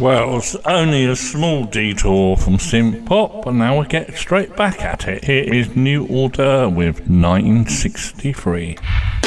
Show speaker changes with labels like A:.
A: Well, it's only a small detour from synth pop, but now we get straight back at it. Here is New Order with 1963.